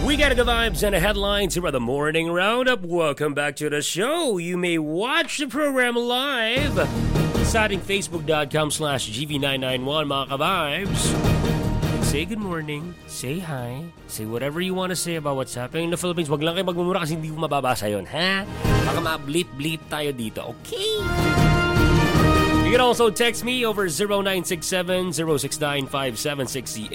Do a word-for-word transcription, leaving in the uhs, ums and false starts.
We got the vibes and the headlines here at the Morning Roundup. Welcome back to the show. You may watch the program live sa ating facebook.com slash gv991 mga ka-vibes. Say good morning, say hi, say whatever you want to say about what's happening in the Philippines. Wag lang kayo magmumura kasi hindi ko mababasa yun, ha? Baka ma-bleep-bleep tayo dito, okay? You can also text me over zero nine six seven, zero six nine, five seven six